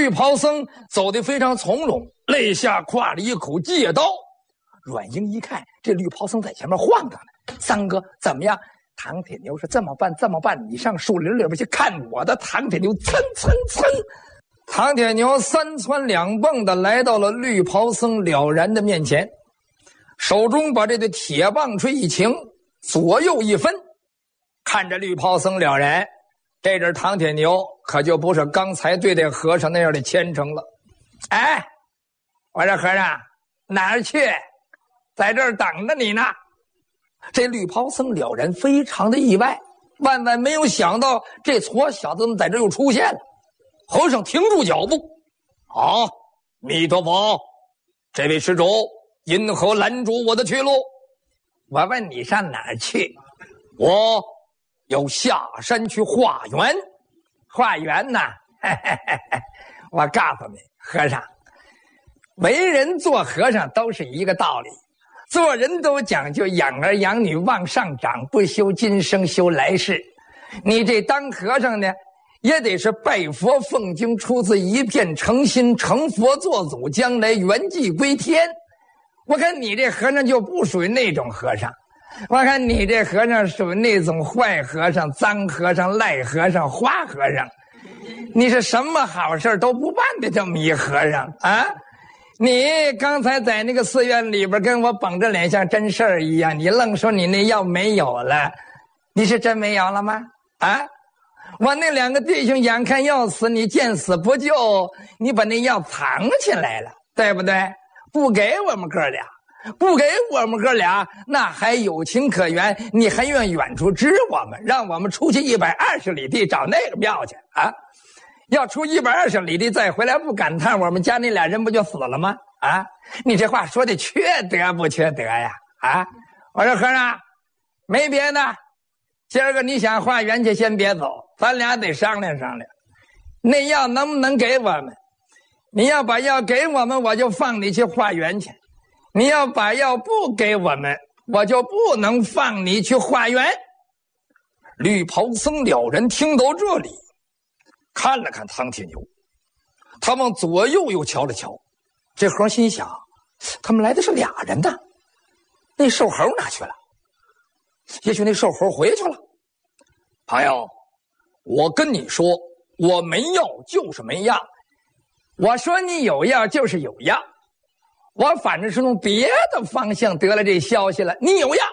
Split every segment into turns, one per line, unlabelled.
绿袍僧走得非常从容，肋下挎了一口戒刀。阮英一看，这绿袍僧在前面晃荡呢。三哥怎么样？唐铁牛说：“这么办，这么办，你上树林里边去看我的。”唐铁牛噌噌噌，唐铁牛三窜两蹦的来到了绿袍僧了然的面前，手中把这个铁棒槌一擎，左右一分，看着绿袍僧了然，这阵唐铁牛可就不是刚才对待和尚那样的虔诚了。哎，我说和尚哪儿去？在这儿等着你呢。这绿袍僧了然非常的意外，万万没有想到这矬小子怎么在这又出现了。和尚停住脚步，好，弥陀佛，这位施主因何拦住我的去路？我问你上哪儿去？我要下山去化缘。化缘呐，我告诉你，和尚，为人做和尚都是一个道理，做人都讲究养儿养女往上长，不修今生修来世。你这当和尚呢，也得是拜佛奉经，出自一片诚心，成佛做祖，将来圆寂归天。我看你这和尚就不属于那种和尚，我看你这和尚属于那种坏和尚、脏和尚、赖和尚、花和尚。你是什么好事都不办的这么一和尚啊！你刚才在那个寺院里边跟我绷着脸像真事儿一样，你愣说你那药没有了，你是真没有了吗？啊！我那两个弟兄眼看要死，你见死不救，你把那药藏起来了，对不对？不给我们哥俩，不给我们哥俩，那还有情可原，你还愿远处支我们，让我们出去120里地找那个庙去啊！要出120里地再回来不感叹我们家那俩人不就死了吗？啊！你这话说的缺德不缺德呀？啊！我说和尚，没别的，今儿个你想化缘去先别走，咱俩得商量商量，那药能不能给我们？你要把药给我们，我就放你去化缘去；你要把药不给我们，我就不能放你去化缘。绿袍僧了然听到这里，看了看唐铁牛，他往左右又瞧了瞧，这和尚心想，他们来的是俩人呢，那瘦猴哪去了？也许那瘦猴回去了。朋友，我跟你说，我没药就是没药，我说你有药就是有药，我反正是从别的方向得了这消息了，你有药。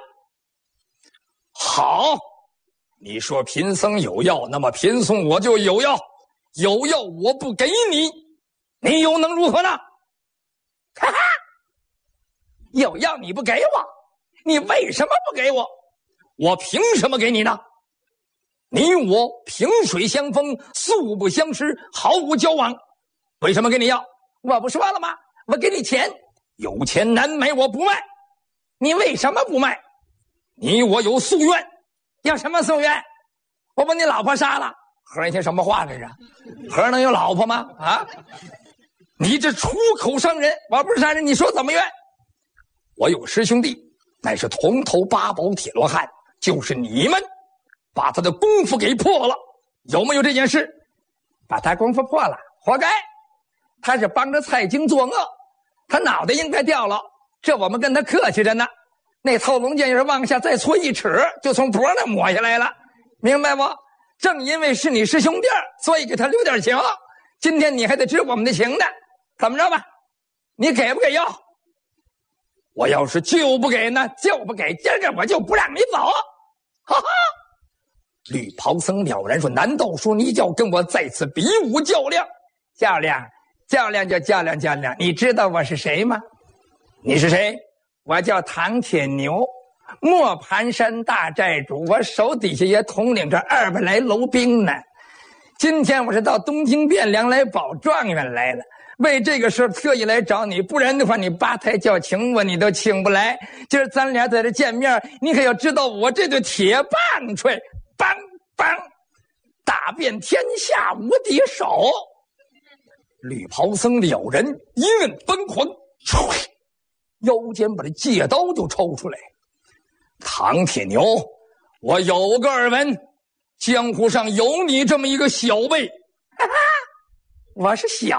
好，你说贫僧有药，那么贫僧我就有药，有药我不给你，你又能如何呢？哈哈，有药你不给我，你为什么不给我？我凭什么给你呢？你我萍水相逢，素不相识，毫无交往，为什么给你药？我不说了吗？我给你钱，有钱难买我不卖，你为什么不卖？你我有夙愿，要什么夙愿？我把你老婆杀了。和尚一听什么话这是？和尚能有老婆吗？啊！你这出口伤人，我不是杀人，你说怎么愿？我有师兄弟，乃是铜头八宝铁罗汉，就是你们把他的功夫给破了，有没有这件事？把他功夫破了，活该！他是帮着蔡京作恶，他脑袋应该掉了，这我们跟他客气着呢。那透龙剑是往下再搓1尺，就从脖那抹下来了，明白不？正因为是你师兄弟，所以给他留点情。今天你还得知我们的情呢，怎么着吧？你给不给药？我要是就不给呢，就不给，今儿个我就不让你走。哈哈！绿袍僧了然说：“难道说你要跟我再次比武较量？较量，较量就较量较量。你知道我是谁吗？你是谁？我叫唐铁牛，磨盘山大寨主，我手底下也统领着200来楼兵呢。今天我是到东京汴梁来保状元来了，为这个事特意来找你，不然的话你八抬轿请我你都请不来。今儿咱俩在这见面，你可要知道我这对铁棒槌，梆梆，打遍天下无敌手。”绿袍僧了然一摁翻狂，腰间把这戒刀就抽出来。唐铁牛，我有个耳闻，江湖上有你这么一个小辈，哈哈，我是小